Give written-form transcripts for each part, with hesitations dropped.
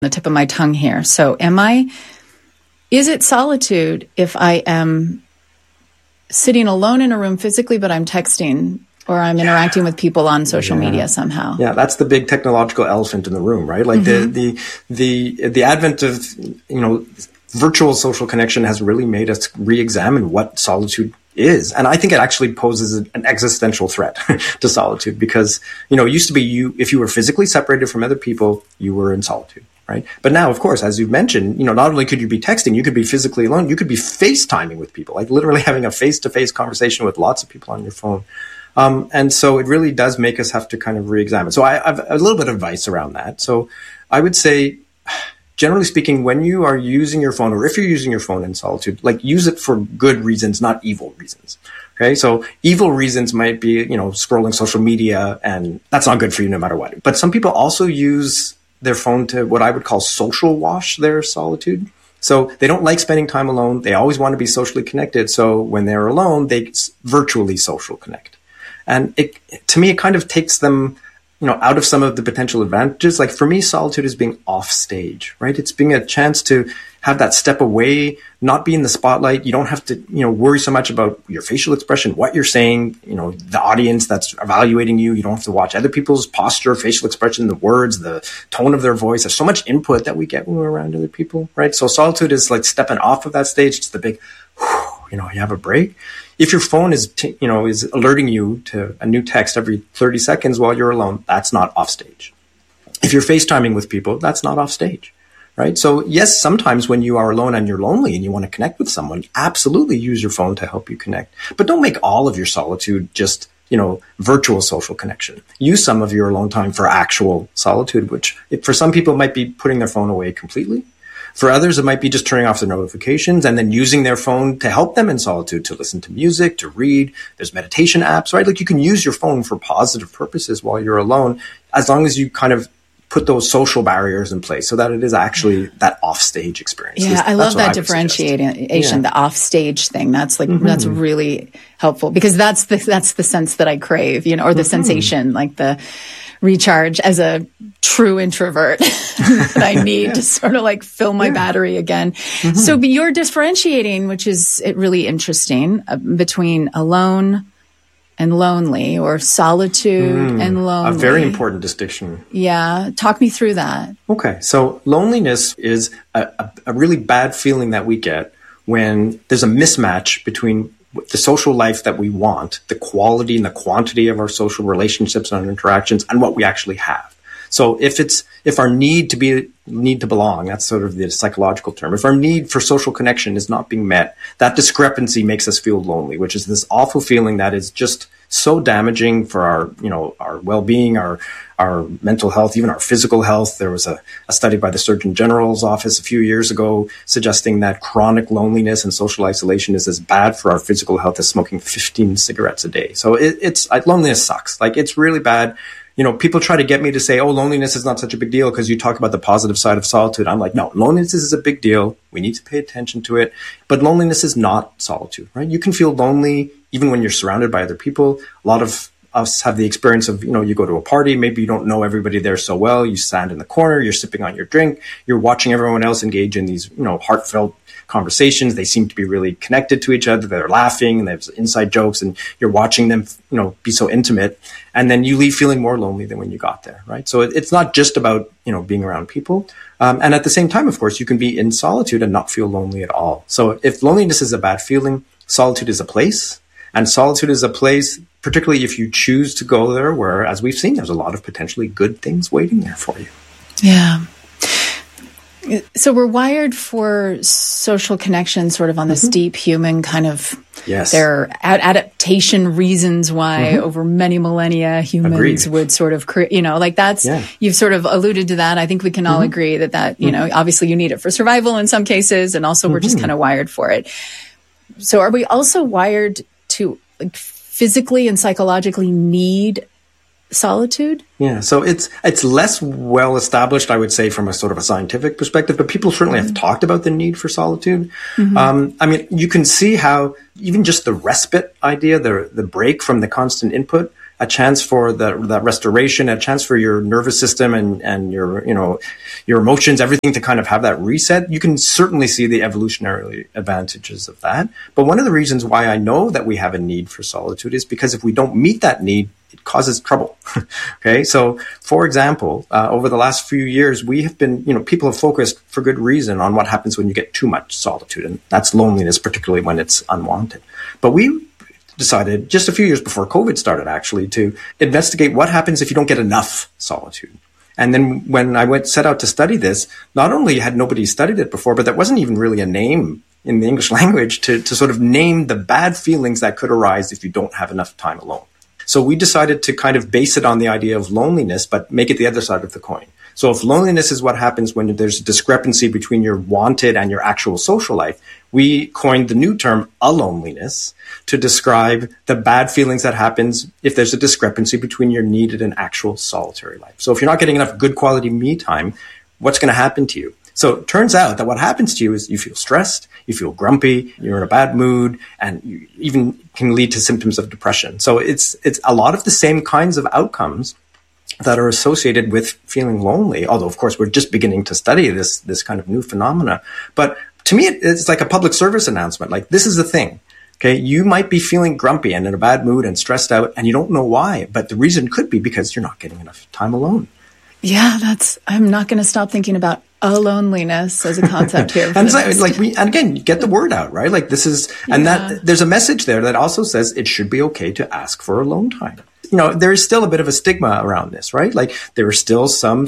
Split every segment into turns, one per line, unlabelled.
the tip of my tongue here. So is it solitude if I am sitting alone in a room physically, but I'm texting or I'm interacting with people on social media somehow?
Yeah, that's the big technological elephant in the room, right? Like the advent of, virtual social connection has really made us re-examine what solitude is. And I think it actually poses an existential threat to solitude because, it used to be if you were physically separated from other people, you were in solitude. Right. But now, of course, as you've mentioned, not only could you be texting, you could be physically alone. You could be FaceTiming with people, like literally having a face-to-face conversation with lots of people on your phone. And so it really does make us have to kind of re-examine. So I have a little bit of advice around that. So I would say, generally speaking, when you are using your phone or if you're using your phone in solitude, like use it for good reasons, not evil reasons. Okay. So evil reasons might be, scrolling social media, and that's not good for you no matter what. But some people also use their phone to what I would call social wash their solitude. So they don't like spending time alone. They always want to be socially connected. So when they're alone, they virtually social connect. And to me, it kind of takes them, out of some of the potential advantages. Like for me, solitude is being off stage, right? It's being a chance to have that step away, not be in the spotlight. You don't have to, worry so much about your facial expression, what you're saying, the audience that's evaluating you. You don't have to watch other people's posture, facial expression, the words, the tone of their voice. There's so much input that we get when we're around other people, right? So solitude is like stepping off of that stage. It's the big, you have a break. If your phone is alerting you to a new text every 30 seconds while you're alone, that's not off stage. If you're FaceTiming with people, that's not off stage, right? So yes, sometimes when you are alone and you're lonely and you want to connect with someone, absolutely use your phone to help you connect. But don't make all of your solitude just, virtual social connection. Use some of your alone time for actual solitude, which for some people might be putting their phone away completely. For others, it might be just turning off their notifications and then using their phone to help them in solitude, to listen to music, to read. There's meditation apps, right? Like you can use your phone for positive purposes while you're alone, as long as you kind of put those social barriers in place so that it is actually that off-stage experience.
Yeah, I love that differentiation, the off-stage thing. That's that's really helpful because that's the sense that I crave, or the sensation, like the recharge as a true introvert that I need to sort of like fill my battery again. So you're differentiating, which is really interesting, between alone and lonely, or solitude and lonely.
A very important distinction.
Yeah. Talk me through that.
Okay. So loneliness is a really bad feeling that we get when there's a mismatch between the social life that we want, the quality and the quantity of our social relationships and interactions, and what we actually have. So if our need to belong, that's sort of the psychological term. If our need for social connection is not being met, that discrepancy makes us feel lonely, which is this awful feeling that is just so damaging for our well-being, our mental health, even our physical health. There was a study by the Surgeon General's office a few years ago suggesting that chronic loneliness and social isolation is as bad for our physical health as smoking 15 cigarettes a day. So loneliness sucks. Like it's really bad. People try to get me to say, oh, loneliness is not such a big deal because you talk about the positive side of solitude. I'm like, no, loneliness is a big deal. We need to pay attention to it. But loneliness is not solitude, right? You can feel lonely even when you're surrounded by other people. A lot of us have the experience of, you go to a party, maybe you don't know everybody there so well. You stand in the corner, you're sipping on your drink, you're watching everyone else engage in these, heartfelt conversations. They seem to be really connected to each other. They're laughing and there's inside jokes and you're watching them, be so intimate. And then you leave feeling more lonely than when you got there, right? So it's not just about, being around people. And at the same time, of course, you can be in solitude and not feel lonely at all. So if loneliness is a bad feeling, solitude is a place. And solitude is a place, particularly if you choose to go there, where, as we've seen, there's a lot of potentially good things waiting there for you.
Yeah. So we're wired for social connection sort of on this deep human kind of, there are adaptation reasons why over many millennia humans would sort of create, you've sort of alluded to that. I think we can all agree that, obviously you need it for survival in some cases, and also we're just kind of wired for it. So are we also wired to physically and psychologically need solitude?
Yeah, so it's less well established, I would say, from a sort of a scientific perspective, but people certainly have talked about the need for solitude. You can see how even just the respite idea, the break from the constant input, a chance for that restoration, a chance for your nervous system and your, your emotions, everything to kind of have that reset, you can certainly see the evolutionary advantages of that. But one of the reasons why I know that we have a need for solitude is because if we don't meet that need, it causes trouble. Okay. So for example, over the last few years, we have been, people have focused for good reason on what happens when you get too much solitude. And that's loneliness, particularly when it's unwanted. But we decided just a few years before COVID started, actually, to investigate what happens if you don't get enough solitude. And then when I set out to study this, not only had nobody studied it before, but there wasn't even really a name in the English language to sort of name the bad feelings that could arise if you don't have enough time alone. So we decided to kind of base it on the idea of loneliness, but make it the other side of the coin. So if loneliness is what happens when there's a discrepancy between your wanted and your actual social life, we coined the new term aloneliness to describe the bad feelings that happens if there's a discrepancy between your needed and actual solitary life. So if you're not getting enough good quality me time, what's going to happen to you? So it turns out that what happens to you is you feel stressed, you feel grumpy, you're in a bad mood, and you even can lead to symptoms of depression. So it's a lot of the same kinds of outcomes that are associated with feeling lonely. Although, of course, we're just beginning to study this kind of new phenomena. But to me, it's like a public service announcement. Like, this is the thing. Okay, you might be feeling grumpy and in a bad mood and stressed out, and you don't know why. But the reason could be because you're not getting enough time alone.
Yeah, I'm not going to stop thinking about loneliness as a concept here.
And again, get the word out, right? Like this is, and that there's a message there that also says it should be okay to ask for alone time. There is still a bit of a stigma around this, right? Like there are still some,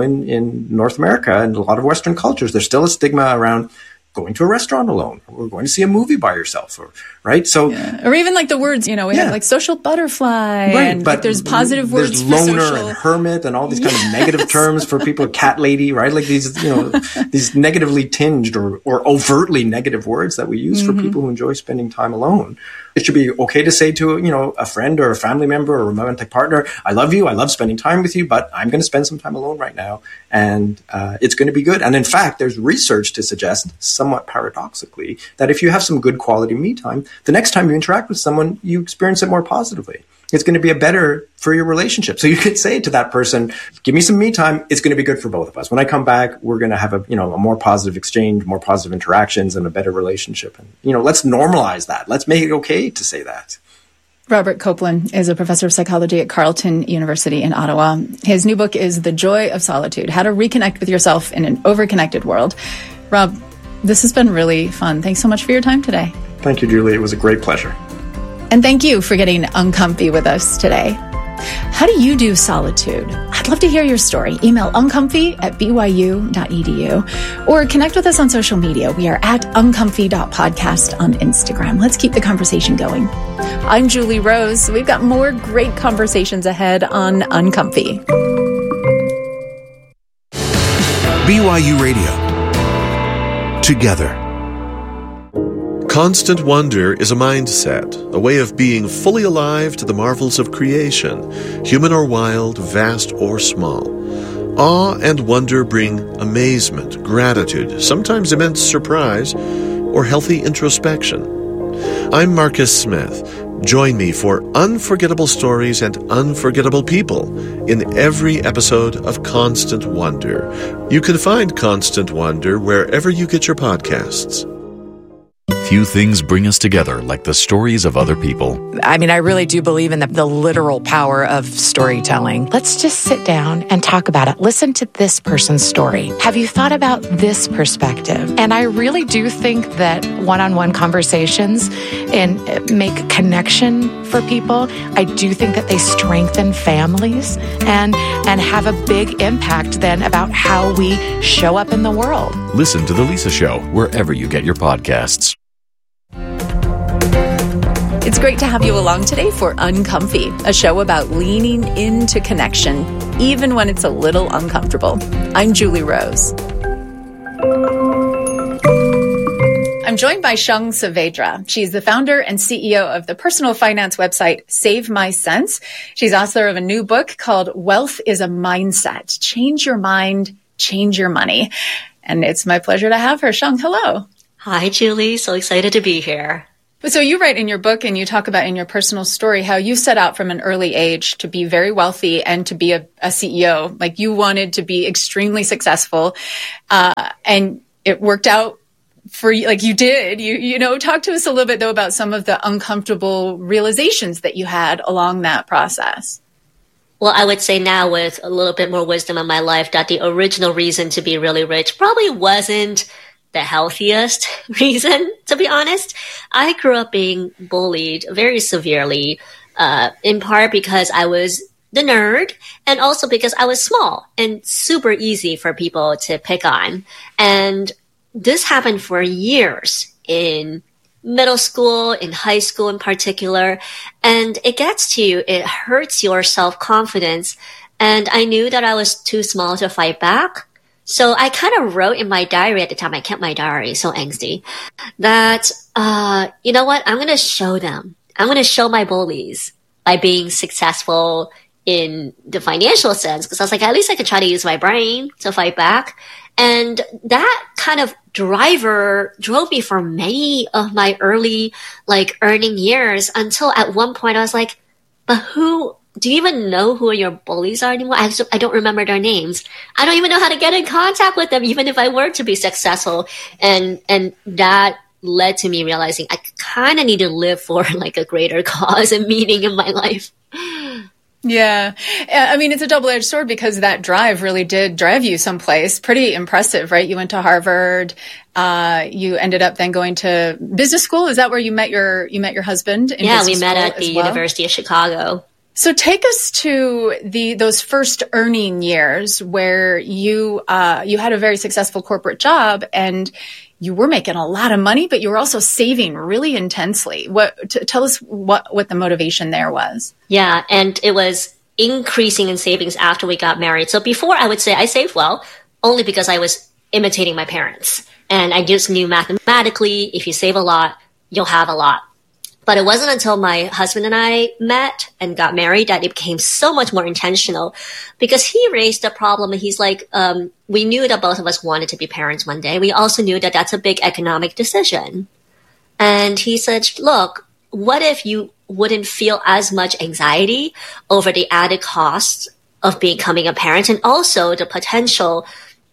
in North America and a lot of Western cultures, there's still a stigma around going to a restaurant alone or going to see a movie by yourself, right? So,
or even like the words, we have like social butterfly, right? And but there's positive words for
loner
social.
And hermit and all these kind of negative terms for people, cat lady, right? Like these, these negatively tinged or overtly negative words that we use for people who enjoy spending time alone. It should be okay to say to, a friend or a family member or a romantic partner, I love you, I love spending time with you, but I'm going to spend some time alone right now, and it's going to be good. And in fact, there's research to suggest, somewhat paradoxically, that if you have some good quality me time, the next time you interact with someone, you experience it more positively. It's going to be better for your relationship. So you could say to that person, give me some me time. It's going to be good for both of us. When I come back, we're going to have a more positive exchange, more positive interactions, and a better relationship. And, let's normalize that. Let's make it okay to say that.
Robert Copeland is a professor of psychology at Carleton University in Ottawa. His new book is The Joy of Solitude, How to Reconnect with Yourself in an Overconnected World. Rob, this has been really fun. Thanks so much for your time today.
Thank you, Julie. It was a great pleasure.
And thank you for getting uncomfy with us today. How do you do solitude? I'd love to hear your story. Email uncomfy@byu.edu or connect with us on social media. We are at uncomfy.podcast on Instagram. Let's keep the conversation going. I'm Julie Rose. We've got more great conversations ahead on Uncomfy.
BYU Radio. Together. Constant wonder is a mindset, a way of being fully alive to the marvels of creation, human or wild, vast or small. Awe and wonder bring amazement, gratitude, sometimes immense surprise, or healthy introspection. I'm Marcus Smith. Join me for unforgettable stories and unforgettable people in every episode of Constant Wonder. You can find Constant Wonder wherever you get your podcasts.
Few things bring us together like the stories of other people.
I mean, I really do believe in the literal power of storytelling. Let's just sit down and talk about it. Listen to this person's story. Have you thought about this perspective? And I really do think that one-on-one conversations make connection for people. I do think that they strengthen families and have a big impact then about how we show up in the world.
Listen to The Lisa Show wherever you get your podcasts.
It's great to have you along today for Uncomfy, a show about leaning into connection, even when it's a little uncomfortable. I'm Julie Rose. I'm joined by Shung Saavedra. She's the founder and CEO of the personal finance website Save My Sense. She's author of a new book called Wealth is a Mindset. Change your mind, change your money. And it's my pleasure to have her. Shung, hello.
Hi, Julie. So excited to be here.
So you write in your book and you talk about in your personal story how you set out from an early age to be very wealthy and to be a CEO. Like you wanted to be extremely successful, and it worked out for you, like you did. You know, talk to us a little bit though about some of the uncomfortable realizations that you had along that process.
Well, I would say now with a little bit more wisdom in my life that the original reason to be really rich probably wasn't the healthiest reason, to be honest. I grew up being bullied very severely, in part because I was the nerd and also because I was small and super easy for people to pick on. And this happened for years in middle school, in high school in particular. And it gets to you, it hurts your self-confidence. And I knew that I was too small to fight back. So I kind of wrote in my diary at the time, I kept my diary, so angsty, that, you know what, I'm going to show them. I'm going to show my bullies by being successful in the financial sense. Because I was like, at least I could try to use my brain to fight back. And that kind of driver drove me for many of my early, like, earning years until at one point I was like, but do you even know who your bullies are anymore? I don't remember their names. I don't even know how to get in contact with them, even if I were to be successful. And that led to me realizing I kind of need to live for like a greater cause and meaning in my life.
Yeah. I mean, it's a double-edged sword because that drive really did drive you someplace pretty impressive, right? You went to Harvard. You ended up then going to business school. Is that where you met your husband?
Yeah, we met at the University of Chicago.
So take us to those first earning years where you had a very successful corporate job and you were making a lot of money, but you were also saving really intensely. Tell us what the motivation there was.
Yeah, and it was increasing in savings after we got married. So before, I would say I saved well, only because I was imitating my parents. And I just knew mathematically, if you save a lot, you'll have a lot. But it wasn't until my husband and I met and got married that it became so much more intentional, because he raised a problem and he's like, we knew that both of us wanted to be parents one day. We also knew that that's a big economic decision. And he said, look, what if you wouldn't feel as much anxiety over the added costs of becoming a parent and also the potential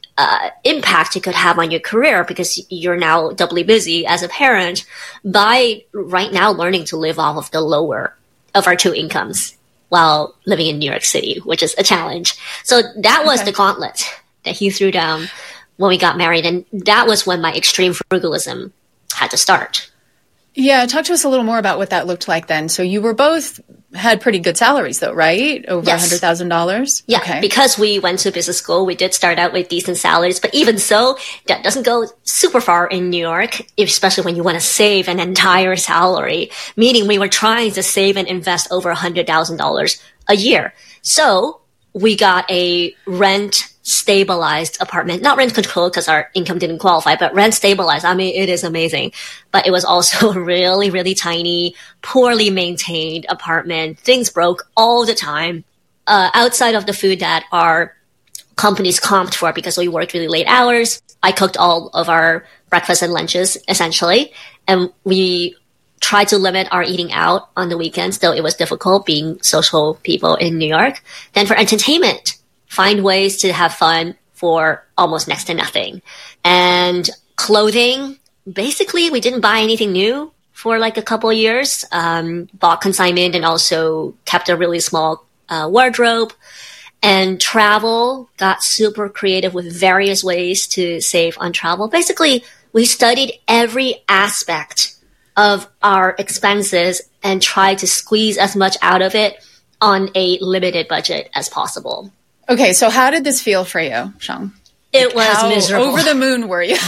impact it could have on your career, because you're now doubly busy as a parent, by right now learning to live off of the lower of our two incomes while living in New York City, which is a challenge. So that was the gauntlet that he threw down when we got married. And that was when my extreme frugalism had to start.
Yeah. Talk to us a little more about what that looked like then. So you were both had pretty good salaries though, right? Over $100,000?
Yeah.
Okay.
Because we went to business school, we did start out with decent salaries, but even so, that doesn't go super far in New York, especially when you want to save an entire salary, meaning we were trying to save and invest over $100,000 a year. So we got a rent stabilized apartment, not rent controlled because our income didn't qualify, but rent stabilized. I mean, it is amazing, but it was also a really, really tiny, poorly maintained apartment. Things broke all the time. Outside of the food that our companies comped for because we worked really late hours, I cooked all of our breakfast and lunches essentially. And we tried to limit our eating out on the weekends, though it was difficult being social people in New York. Then for entertainment, find ways to have fun for almost next to nothing. And clothing, basically, we didn't buy anything new for like a couple of years. Bought consignment and also kept a really small wardrobe. And travel, got super creative with various ways to save on travel. Basically, we studied every aspect of our expenses and tried to squeeze as much out of it on a limited budget as possible.
Okay, so how did this feel for you, Xiang?
It was miserable.
Over the moon were you?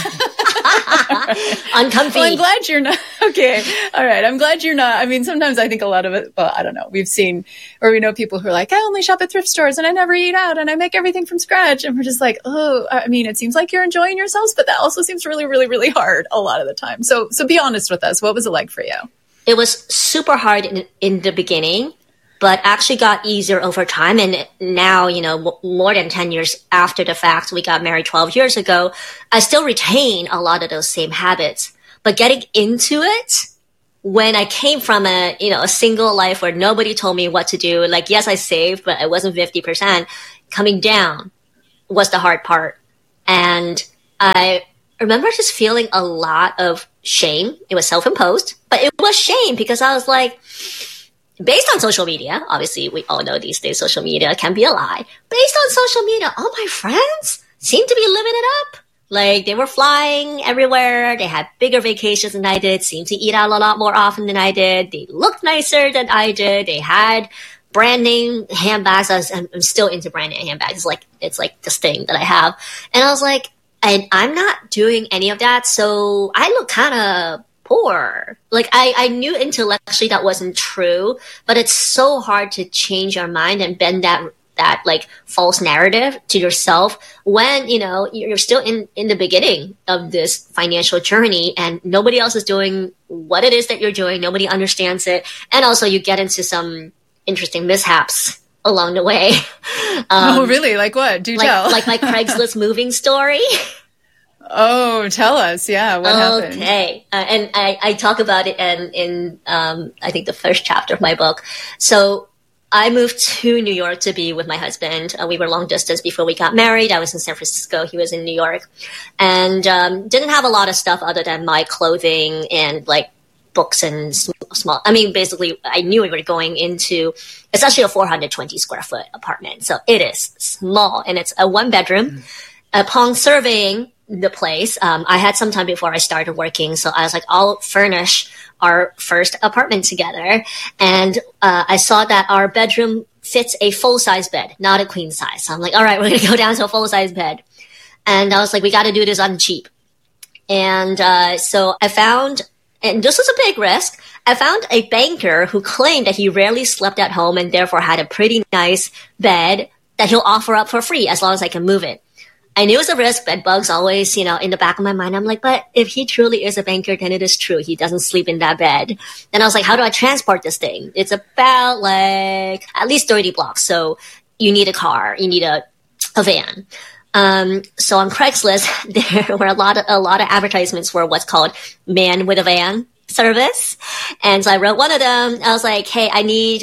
Uncomfy.
Well, I'm glad you're not. Okay, all right. I'm glad you're not. I mean, sometimes I think a lot of it, well, I don't know. We've seen, or we know people who are like, I only shop at thrift stores and I never eat out and I make everything from scratch. And we're just like, oh, I mean, it seems like you're enjoying yourselves, but that also seems really, really, really hard a lot of the time. So be honest with us. What was it like for you?
It was super hard in the beginning, but actually got easier over time. And now, you know, more than 10 years after the fact, we got married 12 years ago, I still retain a lot of those same habits. But getting into it when I came from a single life where nobody told me what to do, like, yes, I saved, but it wasn't 50%, coming down was the hard part. And I remember just feeling a lot of shame. It was self-imposed, but it was shame because I was like, based on social media, obviously we all know these days social media can be a lie. Based on social media, all my friends seem to be living it up. Like, they were flying everywhere. They had bigger vacations than I did, seemed to eat out a lot more often than I did. They looked nicer than I did. They had brand name handbags. I'm still into brand name handbags. It's like this thing that I have. And I was like, and I'm not doing any of that. So I look kind of poor. Like, I knew intellectually that wasn't true, but it's so hard to change your mind and bend that like false narrative to yourself when, you're still in the beginning of this financial journey and nobody else is doing what it is that you're doing. Nobody understands it. And also you get into some interesting mishaps along the way.
Oh, really? Like what? Do tell.
Like my Craigslist moving story.
Oh, tell us. Yeah. What happened?
Okay. And I talk about it in I think the first chapter of my book. So I moved to New York to be with my husband. We were long distance before we got married. I was in San Francisco. He was in New York, and didn't have a lot of stuff other than my clothing and like books and small. I mean, basically, I knew we were going into it's actually a 420 square foot apartment, so it is small, and it's a 1-bedroom. Upon surveying the place, I had some time before I started working, so I was like, I'll furnish our first apartment together. And I saw that our bedroom fits a full-size bed, not a queen size. So I'm like, all right, we're going to go down to a full-size bed. And I was like, we got to do this on cheap. And so I found, and this was a big risk, I found a banker who claimed that he rarely slept at home and therefore had a pretty nice bed that he'll offer up for free as long as I can move it. I knew it was a risk. Bed bugs always, in the back of my mind. I'm like, but if he truly is a banker, then it is true. He doesn't sleep in that bed. And I was like, how do I transport this thing? It's about like at least 30 blocks. So you need a car. You need a van. So on Craigslist, there were a lot of advertisements for what's called man with a van service. And so I wrote one of them. I was like, hey, I need,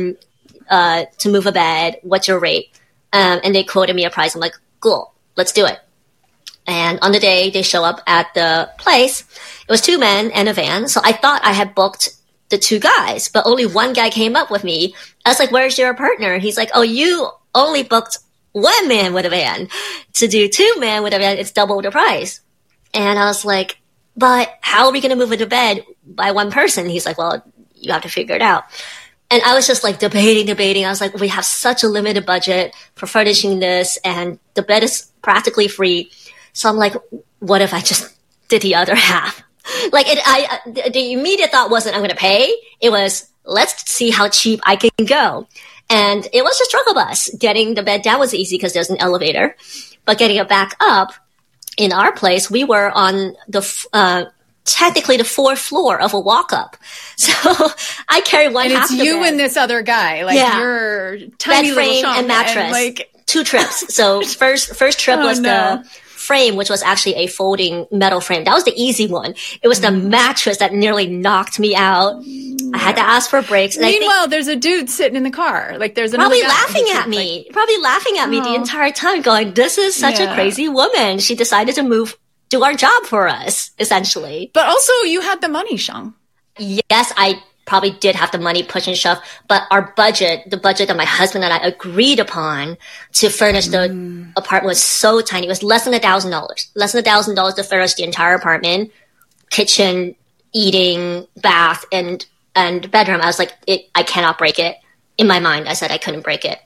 to move a bed. What's your rate? And they quoted me a price. I'm like, cool. Let's do it. And on the day they show up at the place, it was 2 men and a van. So I thought I had booked the 2 guys, but only one guy came up with me. I was like, where's your partner? He's like, oh, you only booked 1 man with a van. To do 2 men with a van, it's double the price. And I was like, but how are we going to move into bed by 1 person? He's like, well, you have to figure it out. And I was just like debating. I was like, we have such a limited budget for furnishing this and the bed is practically free. So I'm like, what if I just did the other half? Like the immediate thought wasn't I'm going to pay. It was, let's see how cheap I can go. And it was a struggle bus. Getting the bed down was easy because there's an elevator, but getting it back up in our place, we were on the, technically the 4th floor of a walk-up. So I carry one half of the bed.
And it's you and this other guy. Like, you're tiny
bed
little
frame
Sean,
and mattress. And 2 trips. So first trip was the frame, which was actually a folding metal frame. That was the easy one. It was the mattress that nearly knocked me out. I had to ask for breaks. And
meanwhile, there's a dude sitting in the car. Like, there's another
probably
guy
laughing at me. Probably laughing at me the entire time, going, this is such a crazy woman. She decided to do our job for us, essentially.
But also, you had the money, Shang.
Yes, I probably did have the money, push and shove, but the budget that my husband and I agreed upon to furnish the apartment was so tiny. It was less than $1,000. Less than $1,000 to furnish the entire apartment, kitchen, eating, bath, and bedroom. I was like, I cannot break it. In my mind, I said I couldn't break it.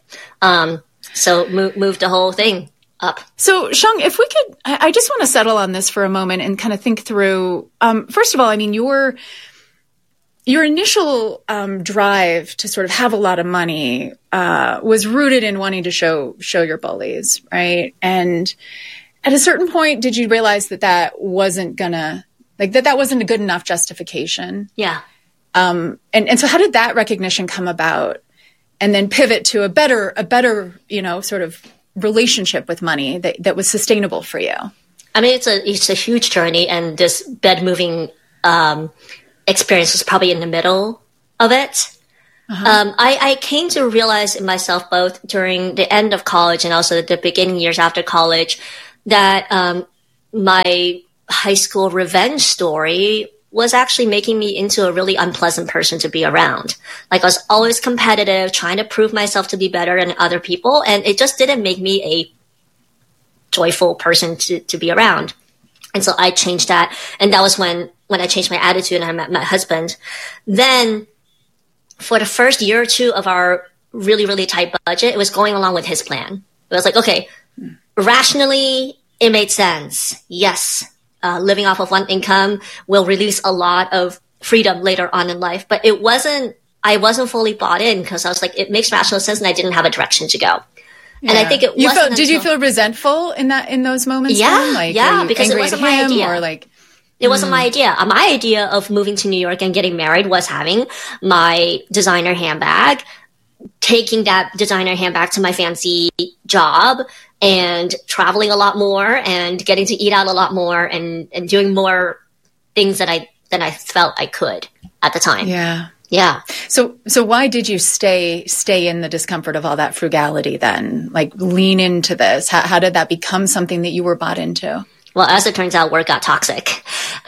So moved the whole thing up.
So, Shang, if we could, I just want to settle on this for a moment and kind of think through, first of all, I mean, your initial drive to sort of have a lot of money was rooted in wanting to show your bullies, right? And at a certain point, did you realize that wasn't gonna, like, that wasn't a good enough justification?
Yeah.
And so how did that recognition come about and then pivot to a better, sort of relationship with money that was sustainable for you?
I mean, it's a huge journey, and this bed moving experience was probably in the middle of it. I came to realize in myself both during the end of college and also the beginning years after college that my high school revenge story was actually making me into a really unpleasant person to be around. Like I was always competitive, trying to prove myself to be better than other people, and it just didn't make me a joyful person to be around. And so I changed that, and that was when I changed my attitude and I met my husband. Then for the first year or two of our really, really tight budget, it was going along with his plan. It was like, okay, rationally, it made sense. Yes, living off of one income will release a lot of freedom later on in life. But I wasn't fully bought in because I was like, it makes rational sense and I didn't have a direction to go. Yeah. And I think it wasn't
did you feel resentful in those moments?
Yeah,
then?
Because it wasn't my idea.
Or like,
it wasn't my idea. My idea of moving to New York and getting married was having my designer handbag, taking that designer handbag to my fancy job and traveling a lot more and getting to eat out a lot more and doing more things than I felt I could at the time.
Yeah.
Yeah.
So why did you stay in the discomfort of all that frugality then? Like lean into this? How did that become something that you were bought into?
Well, as it turns out, work got toxic.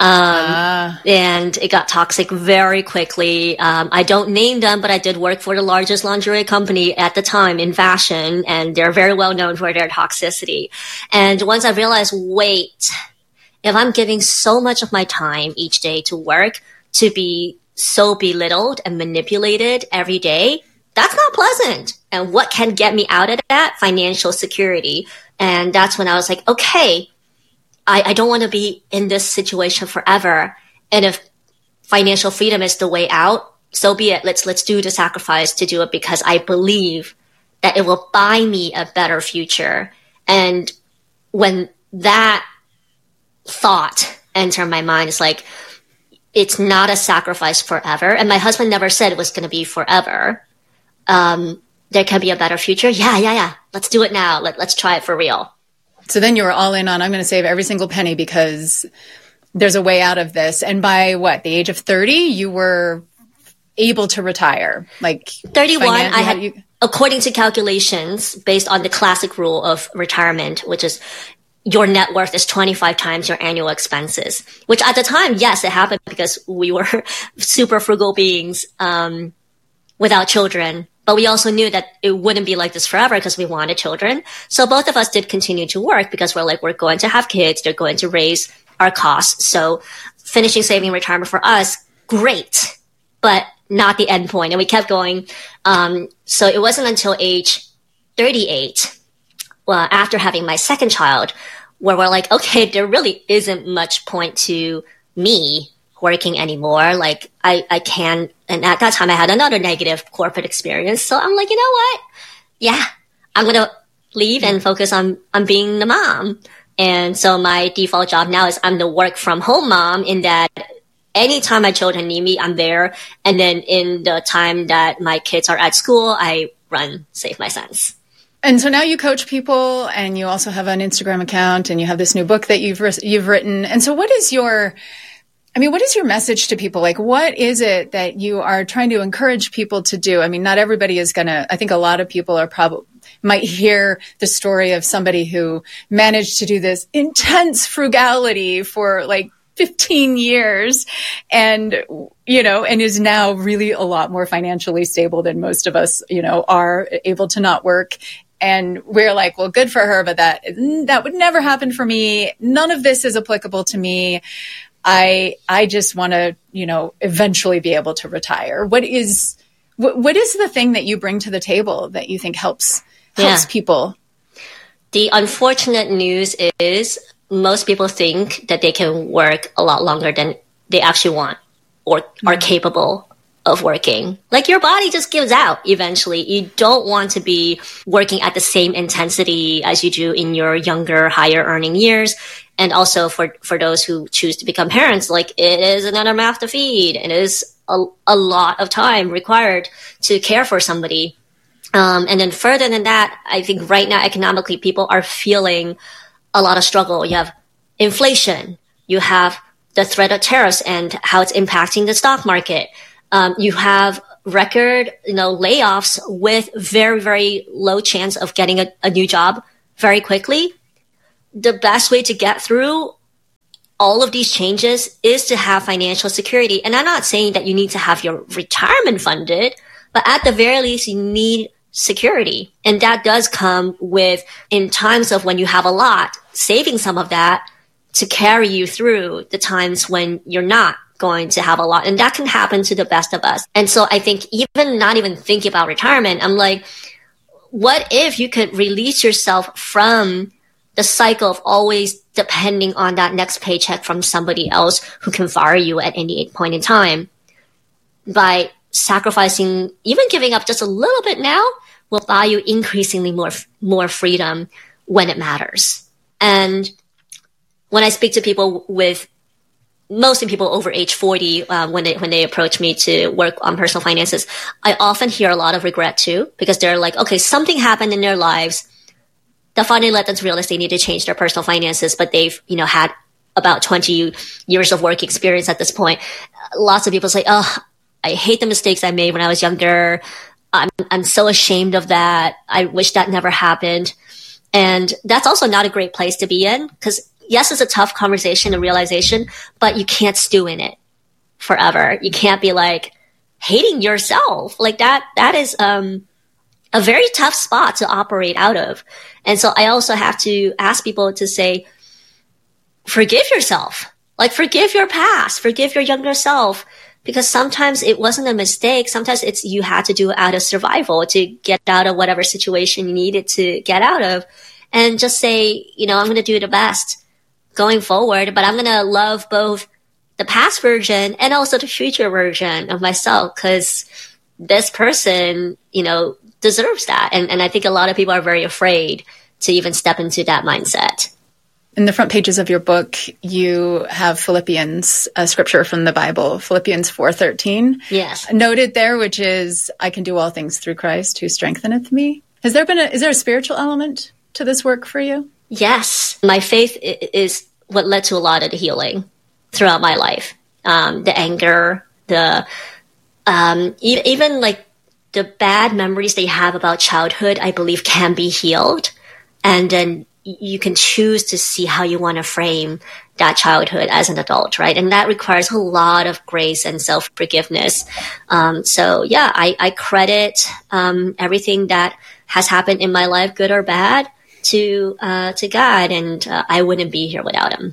And it got toxic very quickly. I don't name them, but I did work for the largest lingerie company at the time in fashion, and they're very well known for their toxicity. And once I realized, wait, if I'm giving so much of my time each day to work to be so belittled and manipulated every day, that's not pleasant. And what can get me out of that? Financial security. And that's when I was like, okay, I don't want to be in this situation forever. And if financial freedom is the way out, so be it. Let's do the sacrifice to do it because I believe that it will buy me a better future. And when that thought entered my mind, it's like, it's not a sacrifice forever. And my husband never said it was going to be forever. There can be a better future. Yeah. Let's do it now. Let's try it for real.
So then you were all in on, I'm going to save every single penny because there's a way out of this. And by the age of 30, you were able to retire? Like
31, according to calculations, based on the classic rule of retirement, which is your net worth is 25 times your annual expenses, which at the time, yes, it happened because we were super frugal beings, without children. But we also knew that it wouldn't be like this forever because we wanted children. So both of us did continue to work because we're going to have kids. They're going to raise our costs. So finishing saving retirement for us, great, but not the end point. And we kept going. So it wasn't until age 38, after having my second child, where we're like, okay, there really isn't much point to me working anymore. Like I can, and at that time I had another negative corporate experience. So I'm like, you know what? Yeah, I'm going to leave and focus on being the mom. And so my default job now is I'm the work from home mom, in that anytime my children need me, I'm there. And then in the time that my kids are at school, I run Save My Sense.
And so now you coach people, and you also have an Instagram account, and you have this new book that you've written. And so what is your message to people? Like, what is it that you are trying to encourage people to do? I mean, not everybody is I think a lot of people might hear the story of somebody who managed to do this intense frugality for like 15 years and is now really a lot more financially stable than most of us, are able to not work. And we're like, well, good for her, but that would never happen for me. None of this is applicable to me. I just want to, eventually be able to retire. What is the thing that you bring to the table that you think helps people?
The unfortunate news is most people think that they can work a lot longer than they actually want or are capable of working. Like, your body just gives out eventually. You don't want to be working at the same intensity as you do in your younger, higher earning years. And also for those who choose to become parents, like, it is another mouth to feed. It is a lot of time required to care for somebody. And then further than that, I think right now economically people are feeling a lot of struggle. You have inflation, you have the threat of tariffs and how it's impacting the stock market. You have record, layoffs with very, very low chance of getting a new job very quickly. The best way to get through all of these changes is to have financial security. And I'm not saying that you need to have your retirement funded, but at the very least, you need security. And that does come with, in times of when you have a lot, saving some of that to carry you through the times when you're not going to have a lot. And that can happen to the best of us. And so I think even not even thinking about retirement, I'm like, what if you could release yourself from the cycle of always depending on that next paycheck from somebody else who can fire you at any point in time by sacrificing, even giving up just a little bit now will buy you increasingly more freedom when it matters. And when I speak to people mostly people over age 40, when they approach me to work on personal finances, I often hear a lot of regret too, because they're like, okay, something happened in their lives that finally led them to realize they need to change their personal finances, but they've, had about 20 years of work experience at this point. Lots of people say, oh, I hate the mistakes I made when I was younger. I'm so ashamed of that. I wish that never happened. And that's also not a great place to be in, because yes, it's a tough conversation and realization, but you can't stew in it forever. You can't be like hating yourself like that. That is, a very tough spot to operate out of. And so I also have to ask people to say, forgive yourself, like forgive your past, forgive your younger self, because sometimes it wasn't a mistake. Sometimes it's you had to do it out of survival to get out of whatever situation you needed to get out of. And just say, I'm going to do the best going forward, but I'm going to love both the past version and also the future version of myself, because this person, deserves that. And I think a lot of people are very afraid to even step into that mindset.
In the front pages of your book, you have Philippians, a scripture from the Bible, Philippians 4:13.
Yes.
Noted there, which is, I can do all things through Christ who strengtheneth me. Is there a spiritual element to this work for you?
Yes. My faith is what led to a lot of the healing throughout my life. The anger, even like the bad memories they have about childhood, I believe can be healed. And then you can choose to see how you want to frame that childhood as an adult, right? And that requires a lot of grace and self-forgiveness. I credit everything that has happened in my life, good or bad, to God, and I wouldn't be here without him.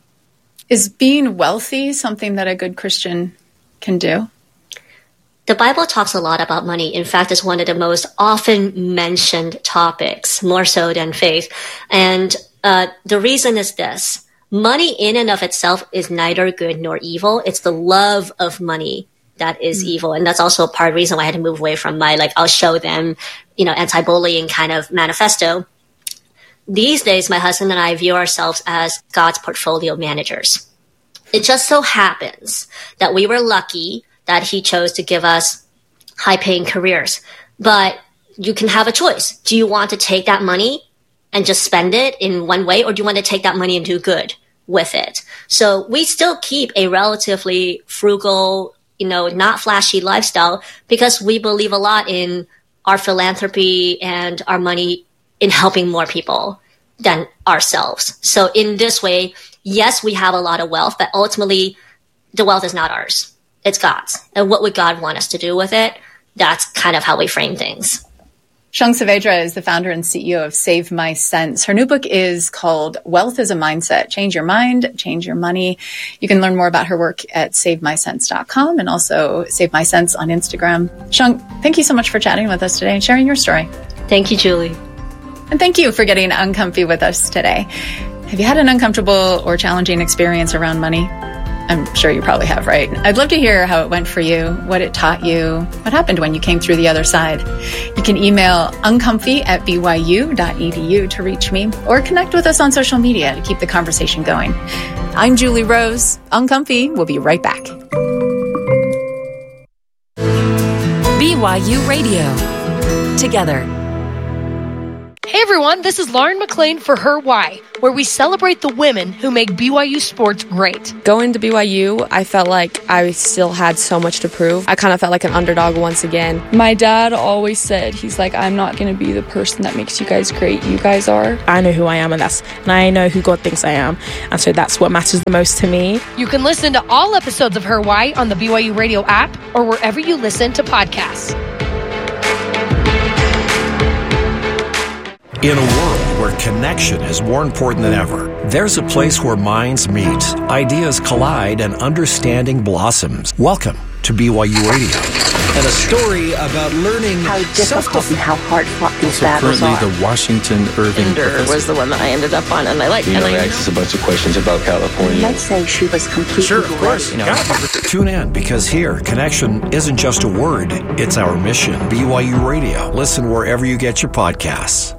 Is being wealthy something that a good Christian can do?
The Bible talks a lot about money. In fact, it's one of the most often mentioned topics, more so than faith. And the reason is this. Money in and of itself is neither good nor evil. It's the love of money that is evil. And that's also part of the reason why I had to move away from my, I'll show them, anti-bullying kind of manifesto. These days, my husband and I view ourselves as God's portfolio managers. It just so happens that we were lucky that he chose to give us high-paying careers. But you can have a choice. Do you want to take that money and just spend it in one way, or do you want to take that money and do good with it? So we still keep a relatively frugal, not flashy lifestyle, because we believe a lot in our philanthropy and our money in helping more people than ourselves. So in this way, yes, we have a lot of wealth, but ultimately the wealth is not ours. It's God's. And what would God want us to do with it? That's kind of how we frame things.
Sheng Saavedra is the founder and CEO of Save My Sense. Her new book is called Wealth is a Mindset. Change your mind, change your money. You can learn more about her work at SaveMySense.com and also Save My Sense on Instagram. Sheng, thank you so much for chatting with us today and sharing your story.
Thank you, Julie.
And thank you for getting uncomfy with us today. Have you had an uncomfortable or challenging experience around money? I'm sure you probably have, right? I'd love to hear how it went for you, what it taught you, what happened when you came through the other side. You can email uncomfy@byu.edu to reach me, or connect with us on social media to keep the conversation going. I'm Julie Rose. Uncomfy. We'll be right back.
BYU Radio. Together. Hey everyone, this is Lauren McLean for Her Why, where we celebrate the women who make BYU sports great.
Going to BYU, I felt like I still had so much to prove. I kind of felt like an underdog once again.
My dad always said, he's like, I'm not going to be the person that makes you guys great. You guys are.
I know who I am, and I know who God thinks I am. And so that's what matters the most to me.
You can listen to all episodes of Her Why on the BYU Radio app or wherever you listen to podcasts.
In a world where connection is more important than ever, there's a place where minds meet, ideas collide, and understanding blossoms. Welcome to BYU Radio. And a story about learning
how difficult and how hard fought these battles are.
Currently, the Washington Irving
professor was the one that I ended up on, and I liked.
You know, I asked us a bunch of questions about California.
I'd say she was completely
Sure, of course. Tune in, because here, connection isn't just a word, it's our mission. BYU Radio. Listen wherever you get your podcasts.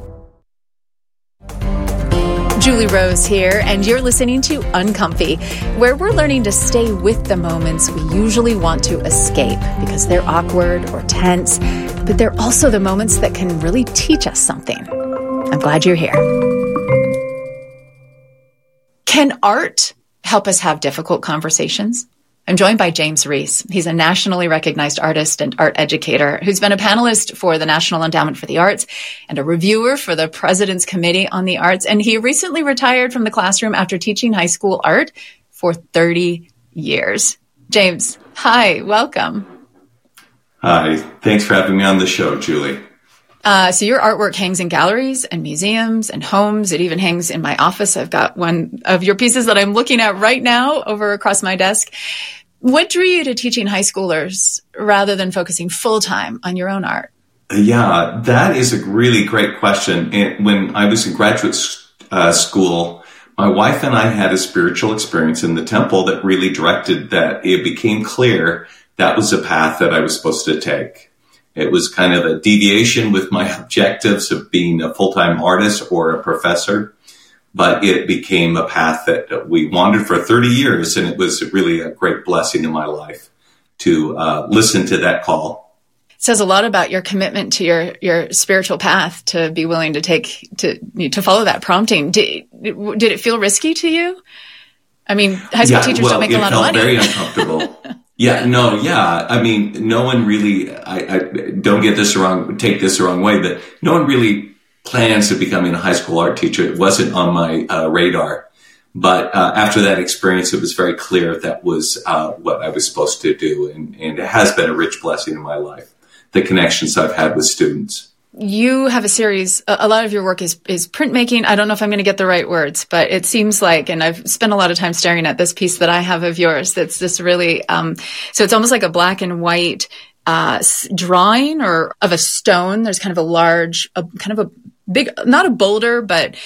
Julie Rose here, and you're listening to Uncomfy, where we're learning to stay with the moments we usually want to escape because they're awkward or tense, but they're also the moments that can really teach us something. I'm glad you're here. Can art help us have difficult conversations? I'm joined by James Reese. He's a nationally recognized artist and art educator who's been a panelist for the National Endowment for the Arts and a reviewer for the President's Committee on the Arts. And he recently retired from the classroom after teaching high school art for 30 years. James, hi, welcome.
Hi, thanks for having me on the show, Julie.
So your artwork hangs in galleries and museums and homes. It even hangs in my office. I've got one of your pieces that I'm looking at right now over across my desk. What drew you to teaching high schoolers rather than focusing full-time on your own art?
Yeah, that is a really great question. And when I was in graduate school, my wife and I had a spiritual experience in the temple that really directed that. It became clear that was a path that I was supposed to take. It was kind of a deviation with my objectives of being a full-time artist or a professor, but it became a path that we wandered for 30 years, and it was really a great blessing in my life to listen to that call.
It says a lot about your commitment to your spiritual path, to be willing to follow that prompting. Did it feel risky to you? I mean, high school teachers don't make a lot of money.
It felt very uncomfortable. I mean, no one really, I don't get this wrong, take this the wrong way, but no one really plans to becoming a high school art teacher. It wasn't on my radar. But after that experience, it was very clear that was what I was supposed to do. And it has been a rich blessing in my life, the connections I've had with students.
You have a series, a lot of your work is printmaking. I don't know if I'm going to get the right words, but it seems like, and I've spent a lot of time staring at this piece that I have of yours, that's this really, so it's almost like a black and white drawing or of a stone. There's kind of a large, kind of a big, not a boulder, but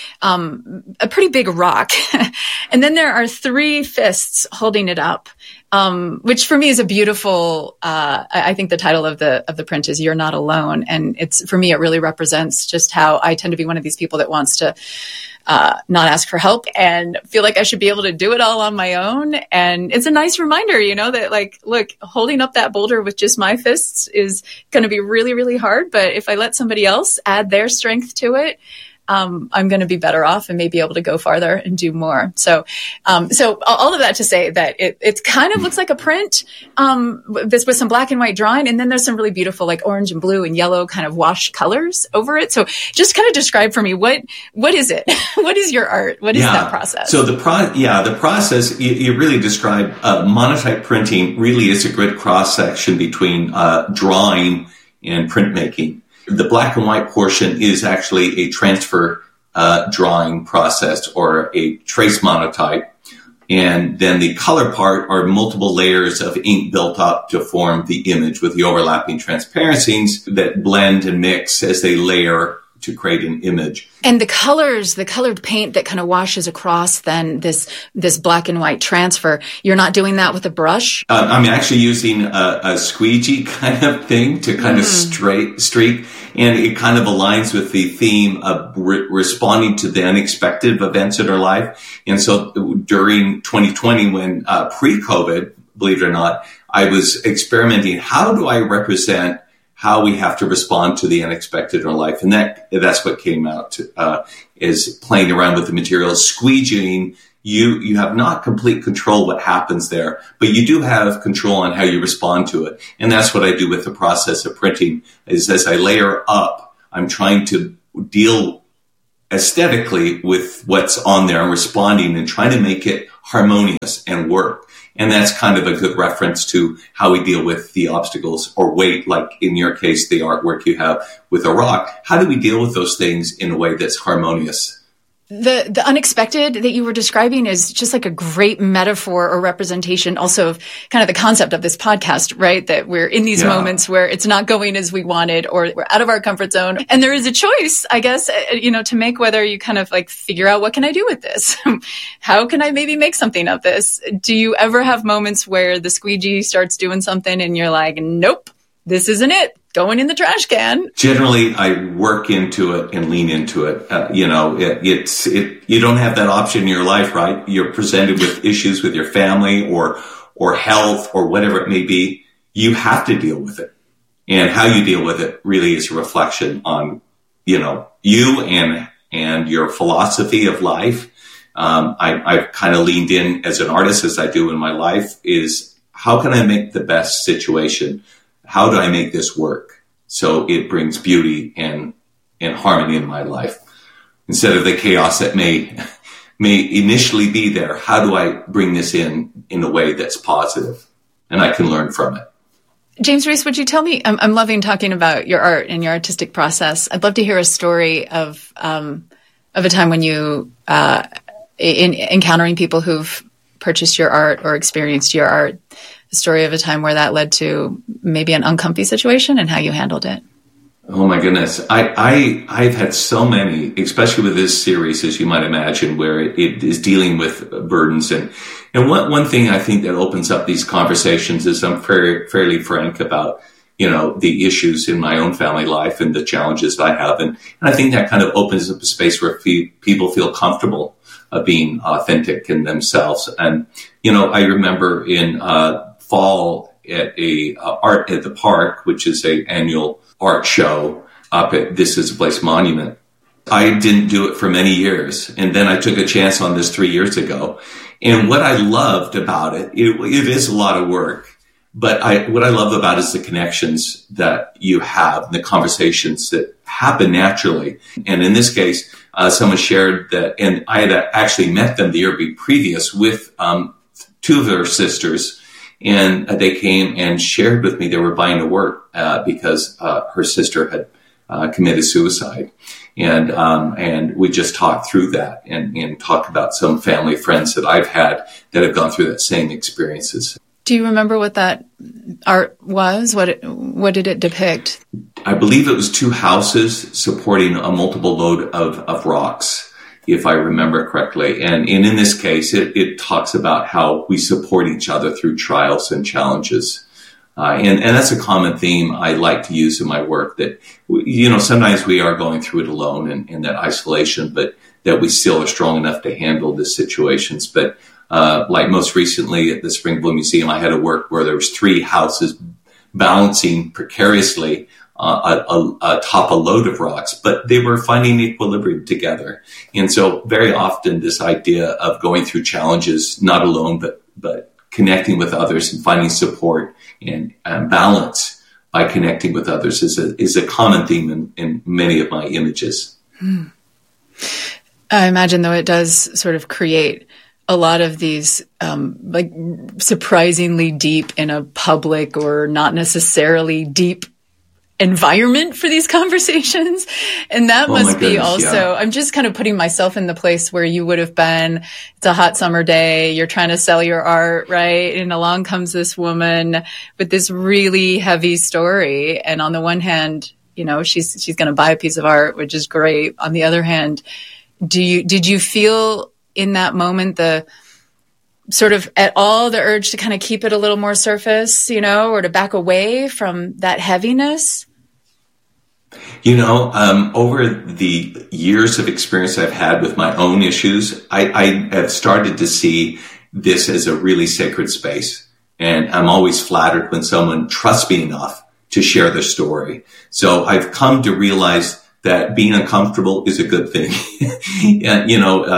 a pretty big rock. And then there are three fists holding it up. Which for me is a beautiful, I think the title of the print is You're Not Alone. And for me, it really represents just how I tend to be one of these people that wants to, not ask for help and feel like I should be able to do it all on my own. And it's a nice reminder, that like, look, holding up that boulder with just my fists is going to be really, really hard. But if I let somebody else add their strength to it, I'm going to be better off and maybe able to go farther and do more. So all of that to say that it kind of looks like a print, this with some black and white drawing. And then there's some really beautiful, like orange and blue and yellow kind of wash colors over it. So just kind of describe for me, what is it? What is your art? What is that process?
So the process, you really describe, monotype printing really is a good cross section between, drawing and printmaking. The black and white portion is actually a transfer drawing process or a trace monotype. And then the color part are multiple layers of ink built up to form the image with the overlapping transparencies that blend and mix as they layer to create an image.
And the colored paint that kind of washes across then this black and white transfer, you're not doing that with a brush?
I'm actually using a squeegee kind of thing to kind of streak. And it kind of aligns with the theme of responding to the unexpected events in our life. And so during 2020, when pre-COVID, believe it or not, I was experimenting, how do I represent how we have to respond to the unexpected in our life. And that's what came out is playing around with the materials, squeegeeing. You have not complete control what happens there, but you do have control on how you respond to it. And that's what I do with the process of printing, is as I layer up, I'm trying to deal aesthetically with what's on there and responding and trying to make it harmonious and work. And that's kind of a good reference to how we deal with the obstacles or weight, like in your case, the artwork you have with a rock. How do we deal with those things in a way that's harmonious?
The unexpected that you were describing is just like a great metaphor or representation also of kind of the concept of this podcast, right? That we're in these moments where it's not going as we wanted, or we're out of our comfort zone. And there is a choice, I guess, to make, whether you kind of like figure out, what can I do with this? How can I maybe make something of this? Do you ever have moments where the squeegee starts doing something and you're like, nope, this isn't it? Going in the trash can? Generally, I work into it and lean into it. You don't have that option in your life, right? You're presented with issues with your family or health or whatever it may be. You have to deal with it. And how you deal with it really is a reflection on, you and your philosophy of life. I've kind of leaned in as an artist, as I do in my life, is how can I make the best situation? How do I make this work so it brings beauty and harmony in my life? Instead of the chaos that may initially be there, how do I bring this in a way that's positive and I can learn from it? James Reese, would you tell me, I'm loving talking about your art and your artistic process. I'd love to hear a story of a time when you, in encountering people who've purchased your art or experienced your art, a story of a time where that led to maybe an uncomfy situation and how you handled it.
Oh my goodness. I've had so many, especially with this series, as you might imagine, where it is dealing with burdens. And one thing I think that opens up these conversations is I'm fairly frank about, the issues in my own family life and the challenges I have. And I think that kind of opens up a space where people feel comfortable being authentic in themselves. And, I remember in fall at Art at the Park, which is an annual art show up at This Is a Place Monument. I didn't do it for many years. And then I took a chance on this 3 years ago. And what I loved about it is a lot of work, but what I love about it is the connections that you have and the conversations that happen naturally. And in this case, someone shared that, and I had actually met them the year previous with two of their sisters. And they came and shared with me they were buying the work because her sister had committed suicide. And we just talked through that and talked about some family friends that I've had that have gone through that same experiences.
Do you remember what that art was? What did it depict?
I believe it was two houses supporting a multiple load of rocks, if I remember correctly. And in this case, it talks about how we support each other through trials and challenges. And that's a common theme I like to use in my work, that, sometimes we are going through it alone in that isolation, but that we still are strong enough to handle the situations. But like most recently at the Spring Bloom Museum, I had a work where there was 3 houses balancing precariously atop a load of rocks, but they were finding equilibrium together. And so very often this idea of going through challenges, not alone, but connecting with others and finding support and balance by connecting with others is a common theme in many of my images.
I imagine, though, it does sort of create a lot of these surprisingly deep in a public or not necessarily deep environment for these conversations. And that must be also, I'm just kind of putting myself in the place where you would have been. It's a hot summer day. You're trying to sell your art, right? And along comes this woman with this really heavy story. And on the one hand, she's going to buy a piece of art, which is great. On the other hand, did you feel in that moment the sort of at all the urge to kind of keep it a little more surface, or to back away from that heaviness?
Over the years of experience I've had with my own issues, I have started to see this as a really sacred space. And I'm always flattered when someone trusts me enough to share their story. So I've come to realize that being uncomfortable is a good thing. And,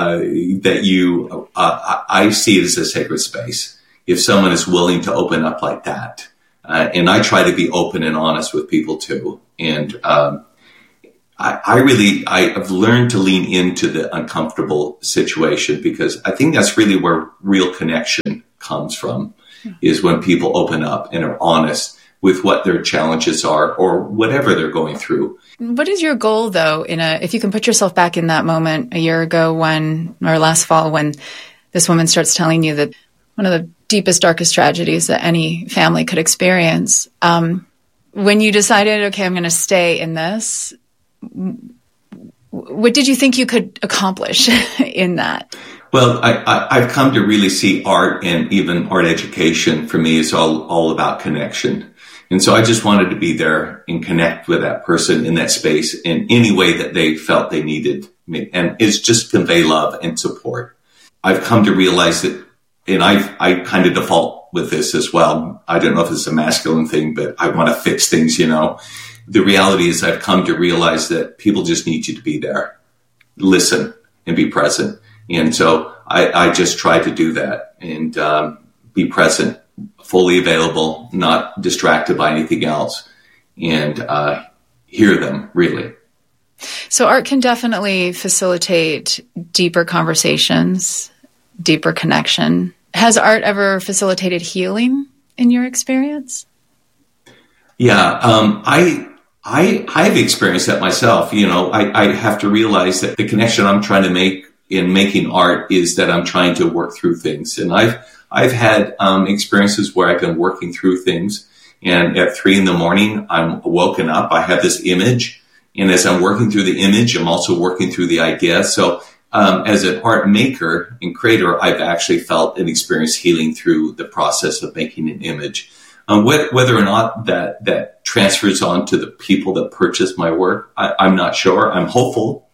I see it as a sacred space. If someone is willing to open up like that. And I try to be open and honest with people too. And, I've learned to lean into the uncomfortable situation, because I think that's really where real connection comes from, is when people open up and are honest with what their challenges are or whatever they're going through.
What is your goal, though, if you can put yourself back in that moment a year ago or last fall, when this woman starts telling you that one of the deepest, darkest tragedies that any family could experience, when you decided, okay, I'm going to stay in this, what did you think you could accomplish in that?
Well, I've come to really see art, and even art education for me is all about connection. And so I just wanted to be there and connect with that person in that space in any way that they felt they needed me. And it's just convey love and support. I've come to realize that, and I kind of default with this as well. I don't know if it's a masculine thing, but I want to fix things, The reality is I've come to realize that people just need you to be there, listen, and be present. And so I just try to do that and be present, fully available, not distracted by anything else, and hear them, really.
So art can definitely facilitate deeper conversations, deeper connection. Has art ever facilitated healing in your experience?
Yeah, I've experienced that myself. I have to realize that the connection I'm trying to make in making art is that I'm trying to work through things. And I've had experiences where I've been working through things, and at 3 a.m, I'm woken up. I have this image, and as I'm working through the image, I'm also working through the idea. So as an art maker and creator, I've actually felt and experienced healing through the process of making an image. Whether or not that transfers on to the people that purchase my work, I'm not sure. I'm hopeful.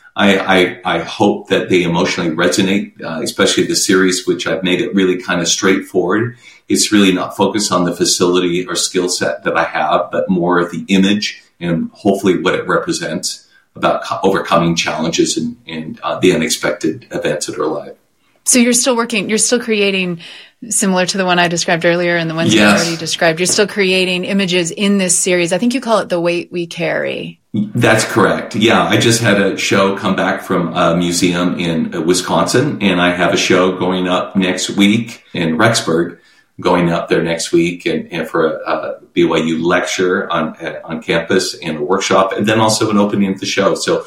I hope that they emotionally resonate, especially the series, which I've made it really kind of straightforward. It's really not focused on the facility or skill set that I have, but more of the image and hopefully what it represents about overcoming challenges and the unexpected events in our life.
So you're still creating, similar to the one I described earlier and the ones you already described. You're still creating images in this series. I think you call it The Weight We Carry.
That's correct. Yeah, I just had a show come back from a museum in Wisconsin, and I have a show going up next week in Rexburg, going up there next week and for a BYU lecture on campus and a workshop, and then also an opening of the show. So,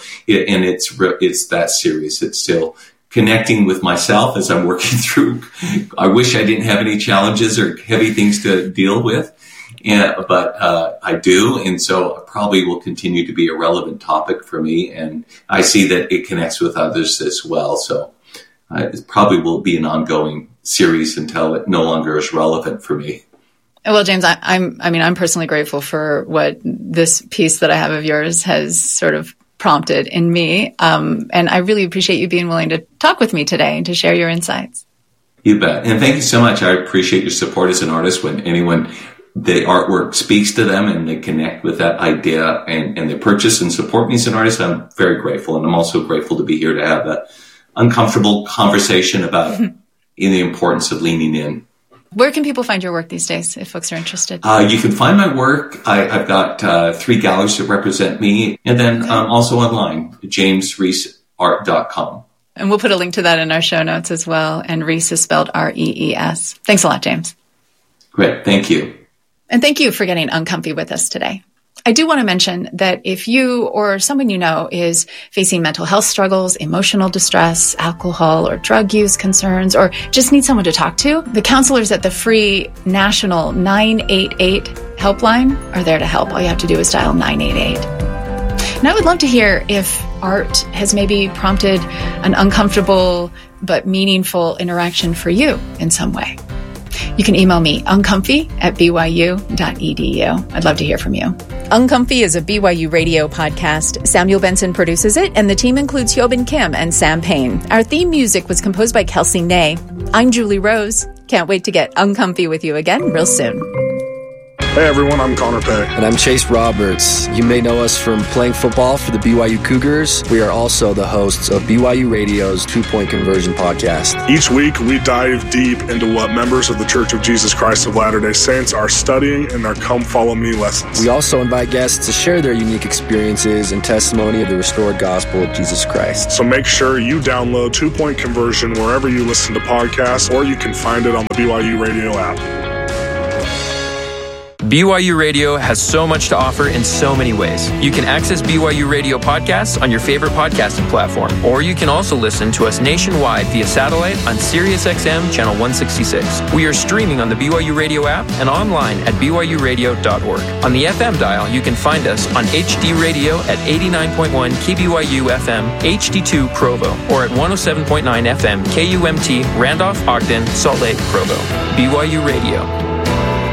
it's that series. It's still connecting with myself as I'm working through. I wish I didn't have any challenges or heavy things to deal with. But I do, and so it probably will continue to be a relevant topic for me, and I see that it connects with others as well. So it probably will be an ongoing series until it no longer is relevant for me.
Well, James, I'm personally grateful for what this piece that I have of yours has sort of prompted in me, and I really appreciate you being willing to talk with me today and to share your insights.
You bet, and thank you so much. I appreciate your support as an artist. When the artwork speaks to them and they connect with that idea and they purchase and support me as an artist, I'm very grateful. And I'm also grateful to be here to have that uncomfortable conversation about the importance of leaning in.
Where can people find your work these days if folks are interested?
You can find my work. I've got 3 galleries that represent me. And then also online, jamesreesart.com.
And we'll put a link to that in our show notes as well. And Rees is spelled R-E-E-S. Thanks a lot, James.
Great. Thank you.
And thank you for getting uncomfy with us today. I do want to mention that if you or someone you know is facing mental health struggles, emotional distress, alcohol or drug use concerns, or just need someone to talk to, the counselors at the free national 988 helpline are there to help. All you have to do is dial 988. And I would love to hear if art has maybe prompted an uncomfortable but meaningful interaction for you in some way. You can email me, uncomfy@byu.edu. I'd love to hear from you. Uncomfy is a BYU radio podcast. Samuel Benson produces it, and the team includes Hyobin Kim and Sam Payne. Our theme music was composed by Kelsey Ney. I'm Julie Rose. Can't wait to get uncomfy with you again real soon.
Hey everyone, I'm Connor Pay.
And I'm Chase Roberts. You may know us from playing football for the BYU Cougars. We are also the hosts of BYU Radio's 2-Point Conversion podcast.
Each week, we dive deep into what members of the Church of Jesus Christ of Latter-day Saints are studying in their Come Follow Me lessons.
We also invite guests to share their unique experiences and testimony of the restored gospel of Jesus Christ.
So make sure you download 2-Point Conversion wherever you listen to podcasts, or you can find it on the BYU Radio app.
BYU Radio has so much to offer in so many ways. You can access BYU Radio podcasts on your favorite podcasting platform, or you can also listen to us nationwide via satellite on SiriusXM Channel 166. We are streaming on the BYU Radio app and online at byuradio.org. On the FM dial, you can find us on HD Radio at 89.1 KBYU FM, HD2 Provo, or at 107.9 FM KUMT Randolph, Ogden, Salt Lake, Provo. BYU Radio.